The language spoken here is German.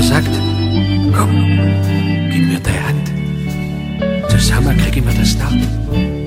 sagt, komm, gib mir deine Hand. Zusammen kriegen wir das nach.